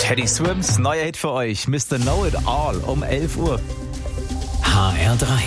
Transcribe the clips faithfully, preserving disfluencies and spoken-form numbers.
Teddy Swims, neuer Hit für euch. Mister Know It All um elf Uhr. H R drei.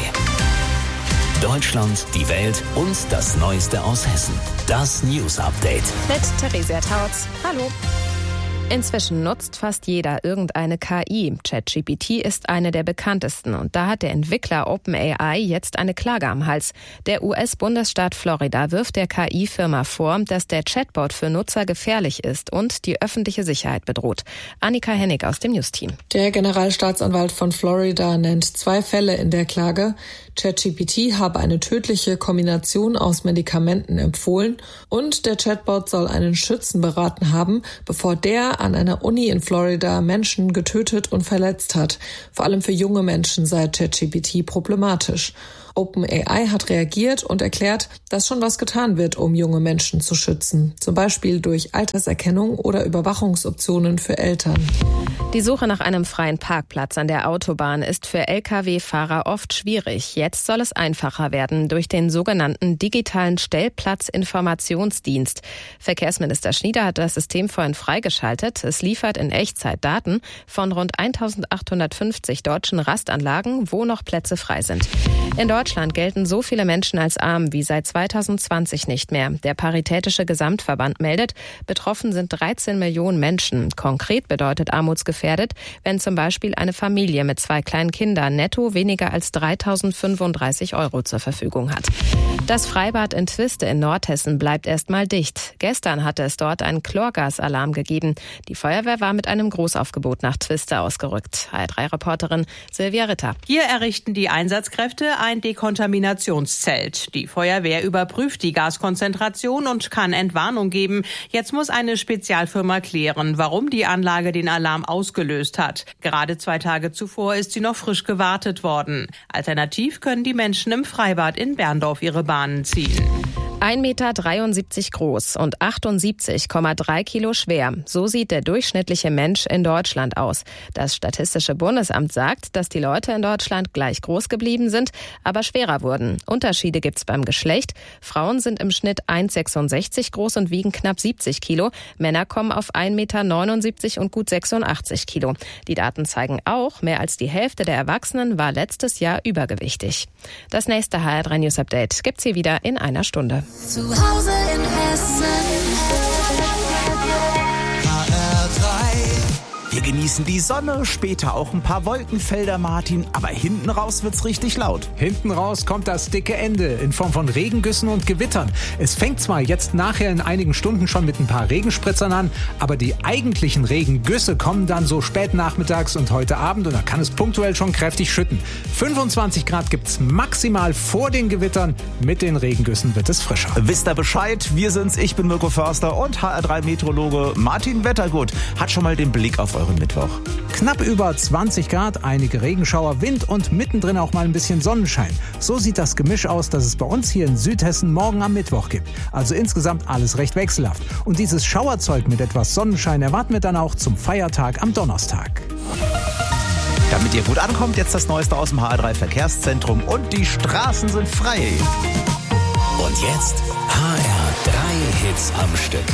Deutschland, die Welt und das Neueste aus Hessen. Das News Update. Mit Theresia Tautz. Hallo. Inzwischen nutzt fast jeder irgendeine K I. ChatGPT ist eine der bekanntesten und da hat der Entwickler OpenAI jetzt eine Klage am Hals. Der U S-Bundesstaat Florida wirft der K I-Firma vor, dass der Chatbot für Nutzer gefährlich ist und die öffentliche Sicherheit bedroht. Annika Hennig aus dem News-Team. Der Generalstaatsanwalt von Florida nennt zwei Fälle in der Klage. ChatGPT habe eine tödliche Kombination aus Medikamenten empfohlen und der Chatbot soll einen Schützen beraten haben, bevor der an einer Uni in Florida Menschen getötet und verletzt hat. Vor allem für junge Menschen sei ChatGPT problematisch. OpenAI hat reagiert und erklärt, dass schon was getan wird, um junge Menschen zu schützen. Zum Beispiel durch Alterserkennung oder Überwachungsoptionen für Eltern. Die Suche nach einem freien Parkplatz an der Autobahn ist für L K W-Fahrer oft schwierig. Jetzt soll es einfacher werden durch den sogenannten digitalen Stellplatzinformationsdienst. Verkehrsminister Schnieder hat das System vorhin freigeschaltet. Es liefert in Echtzeit Daten von rund eintausendachthundertfünfzig deutschen Rastanlagen, wo noch Plätze frei sind. In Deutschland gelten so viele Menschen als arm wie seit zweitausendzwanzig nicht mehr. Der Paritätische Gesamtverband meldet, betroffen sind dreizehn Millionen Menschen. Konkret bedeutet armutsgefährdet, wenn zum Beispiel eine Familie mit zwei kleinen Kindern netto weniger als dreitausendfünfunddreißig Euro zur Verfügung hat. Das Freibad in Twiste in Nordhessen bleibt erstmal dicht. Gestern hatte es dort einen Chlorgasalarm gegeben. Die Feuerwehr war mit einem Großaufgebot nach Twiste ausgerückt. H R drei Reporterin Silvia Ritter. Hier errichten die Einsatzkräfte ein Dekontaminationszelt. Die Feuerwehr überprüft die Gaskonzentration und kann Entwarnung geben. Jetzt muss eine Spezialfirma klären, warum die Anlage den Alarm ausgelöst hat. Gerade zwei Tage zuvor ist sie noch frisch gewartet worden. Alternativ können die Menschen im Freibad in Berndorf ihre Bahnen ziehen. ein Meter dreiundsiebzig groß und achtundsiebzig Komma drei Kilo schwer. So sieht der durchschnittliche Mensch in Deutschland aus. Das Statistische Bundesamt sagt, dass die Leute in Deutschland gleich groß geblieben sind, aber schwerer wurden. Unterschiede gibt's beim Geschlecht. Frauen sind im Schnitt eins Komma sechsundsechzig groß und wiegen knapp siebzig Kilo. Männer kommen auf ein Meter neunundsiebzig und gut sechsundachtzig Kilo. Die Daten zeigen auch, mehr als die Hälfte der Erwachsenen war letztes Jahr übergewichtig. Das nächste H R drei News Update gibt's hier wieder in einer Stunde. Zu Hause in Hessen. H R drei. Wir genießen die Sonne, später auch ein paar Wolkenfelder, Martin, aber hinten raus wird's richtig laut. Hinten raus kommt das dicke Ende in Form von Regengüssen und Gewittern. Es fängt zwar jetzt nachher in einigen Stunden schon mit ein paar Regenspritzern an, aber die eigentlichen Regengüsse kommen dann so spät nachmittags und heute Abend und da kann es punktuell schon kräftig schütten. fünfundzwanzig Grad gibt's maximal vor den Gewittern, mit den Regengüssen wird es frischer. Wisst ihr Bescheid? Wir sind's, ich bin Mirko Förster und H R drei Meteorologe Martin Wettergut hat schon mal den Blick auf euren Mittwoch. Knapp über zwanzig Grad, einige Regenschauer, Wind und mittendrin auch mal ein bisschen Sonnenschein. So sieht das Gemisch aus, das es bei uns hier in Südhessen morgen am Mittwoch gibt. Also insgesamt alles recht wechselhaft. Und dieses Schauerzeug mit etwas Sonnenschein erwarten wir dann auch zum Feiertag am Donnerstag. Damit ihr gut ankommt, jetzt das Neueste aus dem H R drei Verkehrszentrum und die Straßen sind frei. Und jetzt H R drei Hits am Stück.